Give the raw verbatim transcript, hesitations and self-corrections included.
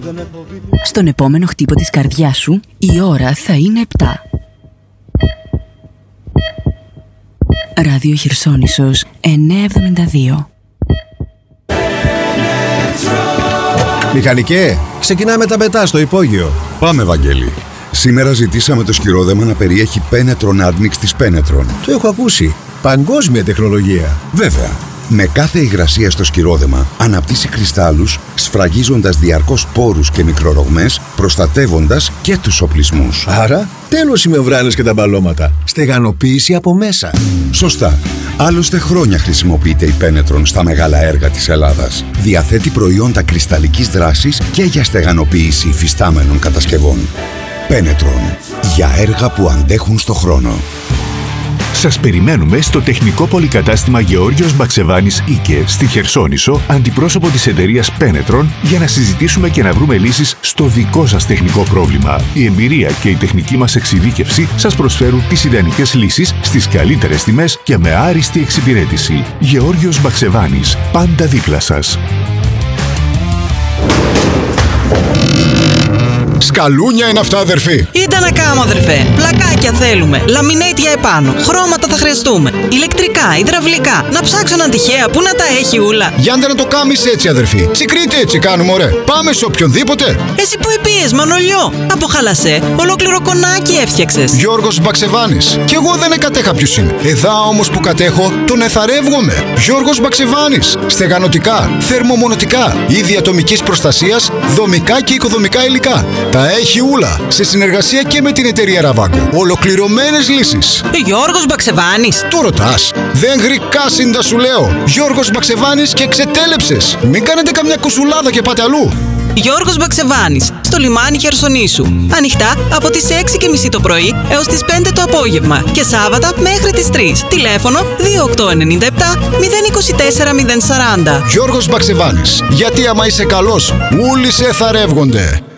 Στον επόμενο χτύπο της καρδιάς σου, η ώρα θα είναι επτά. Ράδιο Χερσόνησος εννιακόσια εβδομήντα δύο. Μηχανικέ, ξεκινάμε τα πετά στο υπόγειο. Πάμε, Βαγγέλη. Σήμερα ζητήσαμε το σκυρόδεμα να περιέχει Penetron Admix της Penetron. Το έχω ακούσει. Παγκόσμια τεχνολογία. Βέβαια. Με κάθε υγρασία στο σκυρόδεμα αναπτύσσει κρυστάλλους, σφραγίζοντας διαρκώς πόρους και μικρορογμές, προστατεύοντας και τους οπλισμούς. Άρα, τέλος οι μεμβράνες και τα μπαλώματα. Στεγανοποίηση από μέσα. Σωστά. Άλλωστε χρόνια χρησιμοποιείται η Penetron στα μεγάλα έργα της Ελλάδας. Διαθέτει προϊόντα κρυσταλλικής δράσης και για στεγανοποίηση υφιστάμενων κατασκευών. Penetron. Για έργα που αντέχουν στο χρόνο. Σας περιμένουμε στο τεχνικό πολυκατάστημα Γεώργιος Μπαξεβάνης Ίκε στη Χερσόνησο, αντιπρόσωπο της εταιρείας Penetron, για να συζητήσουμε και να βρούμε λύσεις στο δικό σας τεχνικό πρόβλημα. Η εμπειρία και η τεχνική μας εξειδίκευση σας προσφέρουν τις ιδανικές λύσεις στις καλύτερες τιμές και με άριστη εξυπηρέτηση. Γεώργιος Μπαξεβάνης, πάντα δίπλα σας. Σκαλούνια είναι αυτά, αδερφή. Ήταν να κάνω, αδερφέ. Πλακάκια θέλουμε. Λαμινέτια επάνω. Χρώματα θα χρειαστούμε. Ηλεκτρικά, υδραυλικά. Να ψάξω έναν τυχαία που να τα έχει ούλα. Γιάντε να το κάμεις έτσι, αδερφή. Τσικρίτε έτσι κάνουμε, ωραία. Πάμε σε οποιονδήποτε. Εσύ που επίες, Μανολιό. Από χαλασέ, ολόκληρο κονάκι έφτιαξες. Γιώργος Μπαξεβάνης. Κι εγώ δεν εκατέχα ποιος είναι. Εδά όμως που κατέχω, τον εθαρεύγομαι. Γιώργος Μπαξεβάνης. Στεγανοτικά, θερμομονωτικά, είδη ατομικής προστασίας, δομικά και οικοδομικά υλικά. Τα έχει ούλα, σε συνεργασία και με την εταιρεία Ραβάγκο. Ολοκληρωμένες λύσεις. Γιώργος Μπαξεβάνης. Το ρωτάς. Δεν γρικάσιντα σου λέω. Γιώργος Μπαξεβάνης και ξετέλεψες. Μην κάνετε καμιά κουσουλάδα και πάτε αλλού. Γιώργος Μπαξεβάνης, στο λιμάνι Χερσονήσου. Ανοιχτά από τις έξι και μισή το πρωί έως τις πέντε το απόγευμα και Σάββατα μέχρι τις τρεις. Τηλέφωνο δύο οκτώ εννιά επτά μηδέν δύο τέσσερα μηδέν σαράντα. Γιώργος Μπαξεβάνης. Γιατί άμα είσαι καλός, όλοι σε θαρεύγονται.